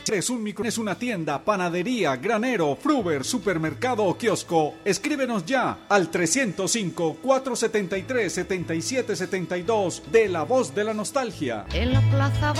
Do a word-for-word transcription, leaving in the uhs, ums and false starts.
Es un micro, es una tienda, panadería, granero, fruver, supermercado o kiosco. Escríbenos ya al trescientos cinco, cuatrocientos setenta y tres, setenta y siete setenta y dos de La Voz de la Nostalgia. En la plaza